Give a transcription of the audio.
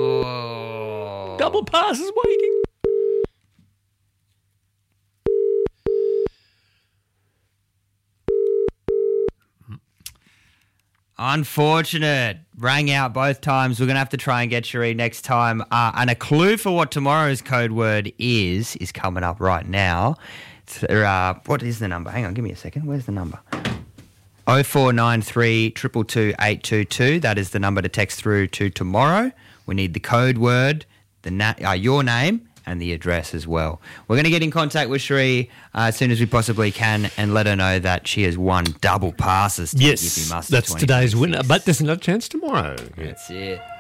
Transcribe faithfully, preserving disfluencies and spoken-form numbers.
Oh. Double pass is waiting. Unfortunate. Rang out both times. We're going to have to try and get Cherie next time. Uh, and a clue for what tomorrow's code word is, is coming up right now. It's, uh, what is the number? Hang on, give me a second. Where's the number? oh four nine three, two two two, eight two two. That is the number to text through to tomorrow. We need the code word, the na- uh, your name, and the address as well. We're going to get in contact with Cherie uh, as soon as we possibly can and let her know that she has won double passes to Yes, Gippy Muster that's today's winner. But there's another chance tomorrow. That's it.